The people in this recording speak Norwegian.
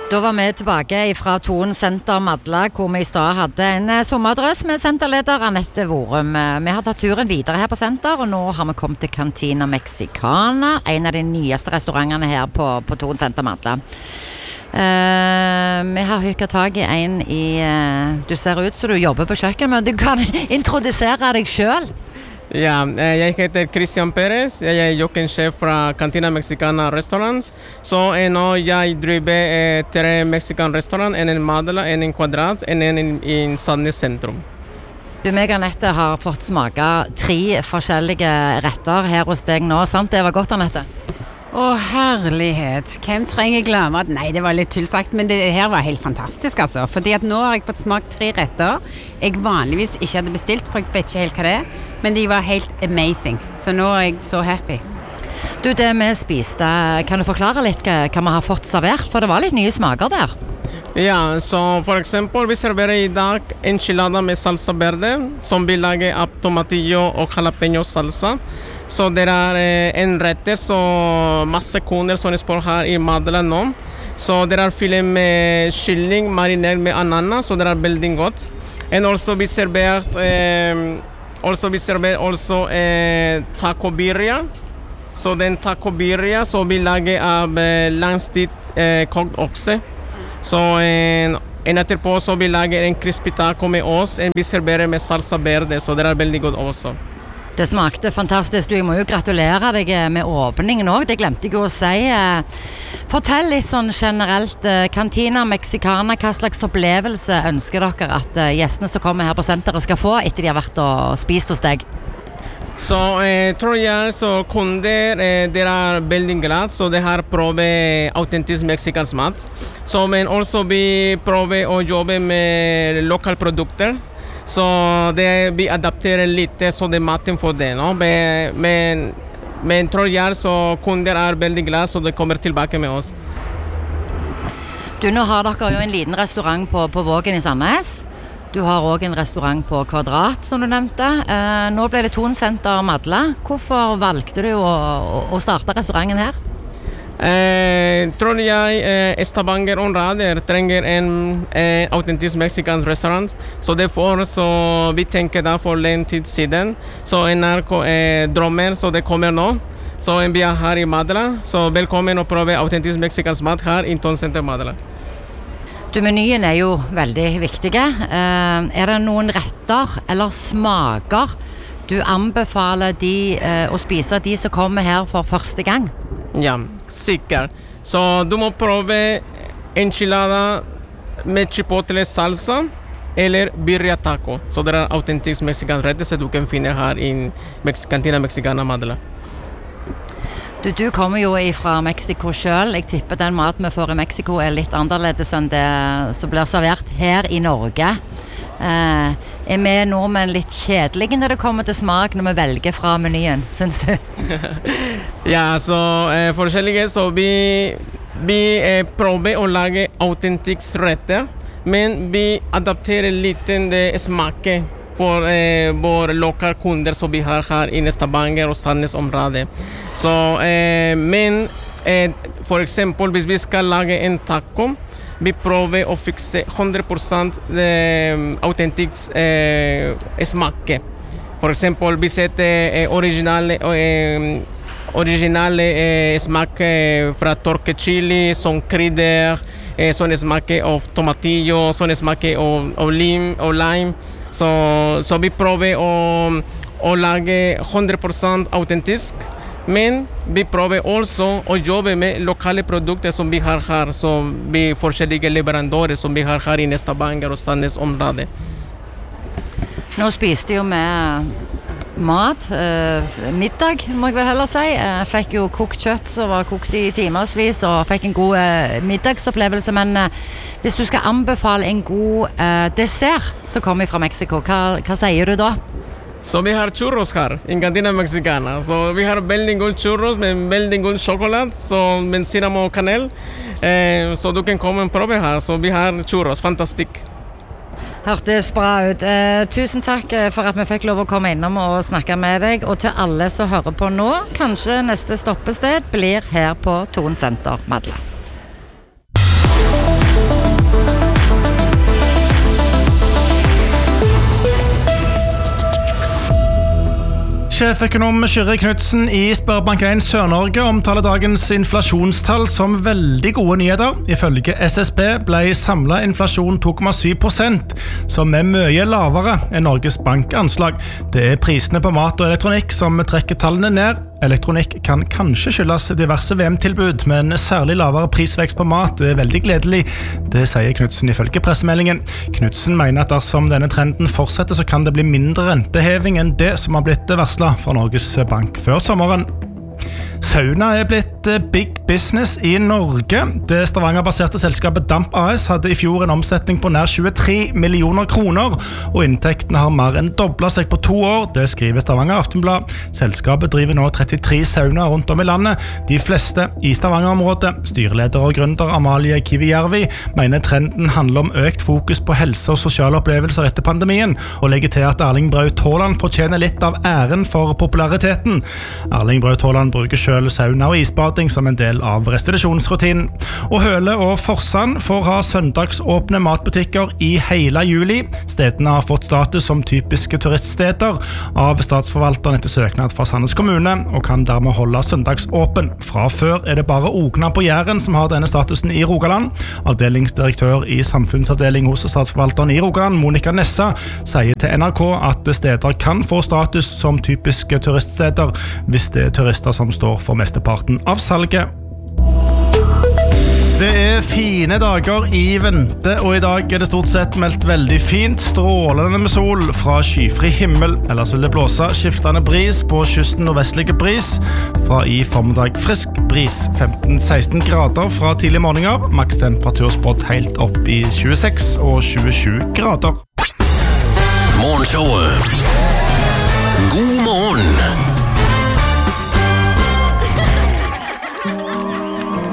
Da var vi tilbake fra Thon Senter Madla, hvor vi I stad hadde en sommerdrøs med senterleder Annette Vorum. Vi har tatt turen videre her på senter, og nå har vi kommet til Cantina Mexicana, en av de nyeste restaurantene her på Thon Senter Madla. Vi har hykket tag I en du ser ut som du jobber på kjøkken, men du kan introdusere deg selv. Ja, jeg heter Christian Perez, jeg kjøkkensjef fra Cantina Mexicana Restaurants. Så nå jeg driver 3 Mexican restaurant, en I Madla, en I Kvadrat, en I Sandnes sentrum. Du, meg og Annette har fått smake 3 forskjellige retter her hos deg nå, sant? Det var godt, Annette? Herlighet. Hvem trenger glemmer? Nei, det var litt tullsagt, men det her var helt fantastisk, altså. Fordi at nå har jeg fått smakt 3 retter jeg vanligvis ikke hadde bestilt, for jeg vet ikke helt hva det men de var helt amazing. Så nå jeg så happy. Du, det vi spiste, kan du forklare litt hva vi har fått servert? For det var litt nye smaker der. Ja, så for eksempel, vi serverer I dag enchilada med salsa verde, som vi lager av tomatillo og jalapeño salsa. Så det en retter, så masse kunder som spør her I Madla nå. Så det filet med kylling marinert med ananas, så det veldig godt. Og også vi serverer taco birria. Så den taco birria, så vi lager av langstikt kokt okse. Så en etterpå, så vi lager en crispy taco med oss, og vi serverer med salsa verde, så det veldig godt også. Det smakte fantastisk. Jeg må jo gratulere deg med åpningen også. Det glemte jeg å si. Fortell litt sånn generelt. Cantina Mexicana, hva slags opplevelse ønsker dere at gjestene som kommer her på senteret skal få etter de har vært og spist hos deg? Så tror jeg så kunder dere veldig glad, så det har prøvet autentisk mexikansk mat. Så, men også vi prøver å jobbe med lokale produkter. Så vi adapterer litt så det maten for det, no? Men tror jeg så kunder veldig glad, så de kommer tilbake med oss. Du, nå har dere jo en liten restaurant på Vågen I Sandnes. Du har også en restaurant på Kvadrat, som du nevnte. Nå ble det Thon Senter Madla. Hvorfor valgte du å starte restauranten her? Tror jeg Stavanger-området trenger en autentisk mexikansk restaurant. Så derfor så vi tenker da for en tid siden. Så drømmer, så det kommer nå. Så vi her I Madla. Så velkommen å prøve autentisk mexikansk mat her I Thon Senter Madla. Du, menyen jo veldig viktige. Det noen retter eller smaker du anbefaler å spise de som kommer her for første gang? Ja, sikkert. Så du må prøve enchilada med chipotle salsa eller birria taco. Så det autentisk mexikansk rett som du kan finne her I Cantina Mexicana Madla. Du kommer jo fra Mexico selv. Jeg tipper den maten vi får I Mexico litt annerledes enn det som blir servert her I Norge. Vi nordmenn litt kjedelige når det kommer til smak når vi velger fra menyen, synes du? Ja, så forskjellige, så vi prøver å lage autentisk retter, men vi adapterer litt det smaken for våre lokale kunder som vi har her I Stavanger og Sandnes området. Så, men for eksempel, hvis vi skal lage en taco, vi prøver å fikse 100% autentisk smak. For eksempel, vi setter originale smak fra tørket chili, sånn krydder, sånn smak av tomatillo, sånn smak av lime. Så vi prøver å lage 100% autentisk, men vi prøver også å jobbe med lokale produkter som vi har her, som vi forskjellige leverandører som vi har her I Stavanger og Sandnes området. Nå spiste jo med mat, middag må jeg vel heller si. Jeg fikk jo kokt kjøtt som var kokt I timersvis og fikk en god middagsopplevelse, men hvis du skal anbefale en god dessert som kommer fra Mexico, hva sier du da? Så vi har churros her I Cantina Mexicana. Så vi har veldig god churros med veldig god sjokolade, med cinnamon og kanel. Så du kan komme og prøve her. Så vi har churros, fantastisk. Hørtes bra ut. Tusen takk for at vi fikk lov å komme innom og snakke med deg. Og til alle som hører på nå, kanskje neste stoppested blir her på Thon Senter Madla. Sjeføkonom Kyrre Knudsen I Sparebank 1 Sør-Norge omtaler dagens inflasjonstall som veldig gode nyheter. Ifølge SSB ble samlet inflasjon 2,7%, som mye lavere enn Norges Bank anslag. Det prisene på mat og elektronikk som trekker tallene ned. Elektronikk kan kanskje skyldes diverse VM-tilbud, men særlig lavere prisvekst på mat veldig gledelig. Det sier Knudsen ifølge pressemeldingen. Knudsen mener at dersom denne trenden fortsetter, så kan det bli mindre renteheving enn det som har blitt varslet fra Norges Bank før sommeren. Sauna blitt big business I Norge. Det Stavanger-baserte selskapet Damp AS hadde I fjor en omsetning på nær 23 millioner kroner, og inntektene har mer enn doblet seg på 2 år, det skriver Stavanger Aftenblad. Selskapet driver nå 33 saunaer rundt om I landet, de fleste I Stavanger-området. Styreleder og gründer Amalie Kivijärvi mener trenden handler om økt fokus på helse og sosiale opplevelser etter pandemien, og legger til at Erling Braut Haaland fortjener litt av æren for populariteten. Erling Braut Haaland bruker selv sauna og isbading som en del av restitusjonsrutinen. Og Høle og Forsand får ha søndagsåpne matbutikker I hele juli. Stedene har fått status som typiske turiststeder av statsforvalteren etter søknad fra Sandnes kommune, og kan dermed holde søndagsåpen. Fra før det bare Ogna på Jæren som har denne statusen I Rogaland. Avdelingsdirektør I samfunnsavdeling hos statsforvalteren I Rogaland, Monica Nessa, sier til NRK at steder kan få status som typiske turiststeder hvis det turister som står for mesteparten av salget. Det fine dager I vente, og I dag det stort sett meldt veldig fint, strålende med sol fra skyfri himmel. Ellers vil det blåse skiftende bris på kysten og vestlige bris. Fra I formiddag frisk bris, 15-16 grader fra tidlig morgener. Maks temperatur spådd helt opp I 26 og 27 grader. Morgenshowet. God morgen!